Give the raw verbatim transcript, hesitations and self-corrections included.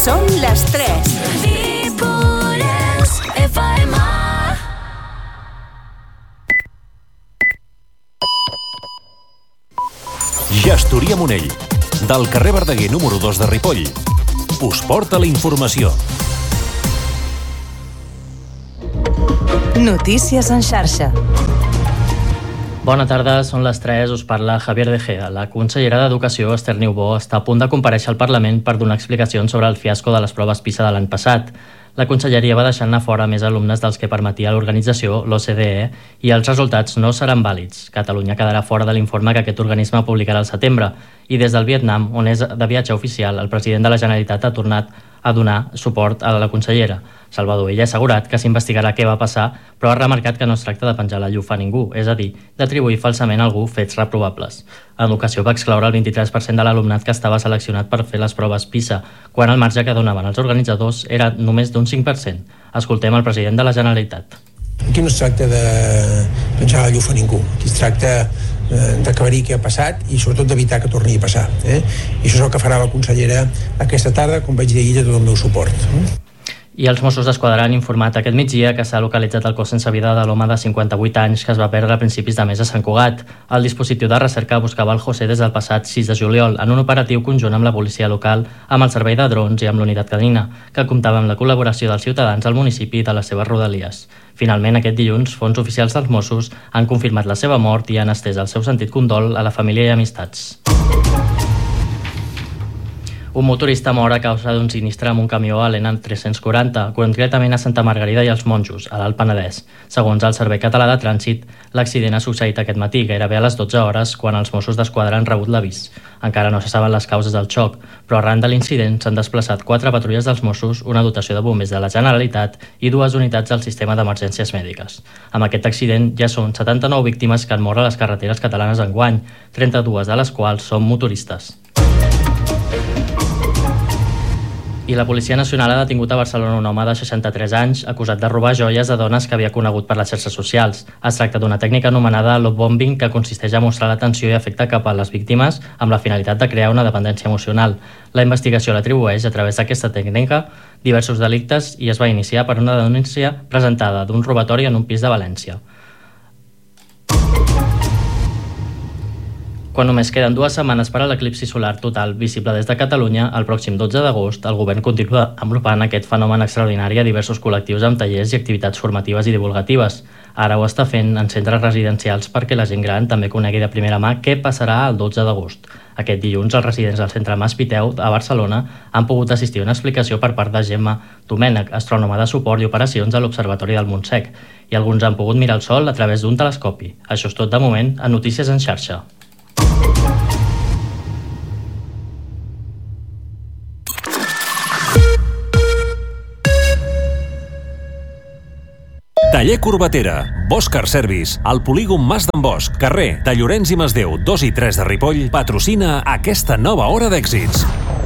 Són les tres. Ripollès F M. Gestoria Monell, del carrer Verdaguer número dos de Ripoll, us porta la informació. Notícies en xarxa. Bona tarda, són les tres, us parla Javier De Gea. La consellera d'Educació, Esther Niubó, està a punt de comparèixer al Parlament per donar explicacions sobre el fiasco de les proves PISA de l'any passat. La conselleria va deixar-ne fora més alumnes dels que permetia l'organització, l'O C D E, i els resultats no seran vàlids. Catalunya quedarà fora de l'informe que aquest organisme publicarà al setembre, i des del Vietnam, on és de viatge oficial, el president de la Generalitat ha tornat a donar suport a la consellera. Salvador Illa ha assegurat que s'investigarà què va passar, però ha remarcat que no es tracta de penjar la llufa a ningú, és a dir, d'atribuir falsament a algú fets reprovables. Educació va excloure el vint-i-tres per cent de l'alumnat que estava seleccionat per fer les proves PISA, quan el marge que donaven els organitzadors era només d'un cinc per cent. Escoltem el president de la Generalitat. Aquí no es tracta de penjar la llufa a ningú, aquí es tracta d'aclarir què ha passat i sobretot d'evitar que torni a passar. Eh? I això és el que farà la consellera aquesta tarda, com vaig dir ahir, de tot el meu suport. Eh? I els Mossos d'Esquadra han informat aquest migdia que s'ha localitzat el cos sense vida de l'home de cinquanta-vuit anys que es va perdre a principis de mes a Sant Cugat. El dispositiu de recerca buscava el José des del passat sis de juliol en un operatiu conjunt amb la policia local, amb el servei de drons i amb l'unitat canina, que comptava amb la col·laboració dels ciutadans al municipi i de les seves rodalies. Finalment, aquest dilluns, fons oficials dels Mossos han confirmat la seva mort i han estès el seu sentit condol a la família i amistats. Un motorista mor a causa d'un sinistre amb un camió a l'E N A tres-cents quaranta, concretament a Santa Margarida i els Monjos, a l'Alt Penedès. Segons el Servei Català de Trànsit, l'accident ha succeït aquest matí, gairebé a les dotze hores, quan els Mossos d'Esquadra han rebut l'avís. Encara no se saben les causes del xoc, però arran de l'incident s'han desplaçat quatre patrulles dels Mossos, una dotació de bombers de la Generalitat i dues unitats del sistema d'emergències mèdiques. Amb aquest accident ja són setanta-nou víctimes que han mort a les carreteres catalanes enguany, trenta-dues de les quals són motoristes. I la Policia Nacional ha detingut a Barcelona un home de seixanta-tres anys acusat de robar joies de dones que havia conegut per les xarxes socials. Es tracta d'una tècnica anomenada love bombing que consisteix a mostrar l'atenció i afecte cap a les víctimes amb la finalitat de crear una dependència emocional. La investigació l'atribueix a través d'aquesta tècnica diversos delictes i es va iniciar per una denúncia presentada d'un robatori en un pis de València. Quan només queden dues setmanes per a l'eclipsi solar total visible des de Catalunya, el pròxim dotze d'agost, el govern continua envolupant aquest fenomen extraordinari a diversos col·lectius amb tallers i activitats formatives i divulgatives. Ara ho està fent en centres residencials perquè la gent gran també conegui de primera mà què passarà el dotze d'agost. Aquest dilluns, els residents del centre Mas Piteu a Barcelona han pogut assistir a una explicació per part de Gemma Domènech, astrònoma de suport i operacions a l'Observatori del Montsec, i alguns han pogut mirar el sol a través d'un telescopi. Això és tot de moment a Notícies en xarxa. Taller Corbatera, Bosch Car Service, al polígon Mas d'en Bosch, carrer de Llorenç i Masdeu dos i tres de Ripoll, patrocina aquesta nova hora d'èxits.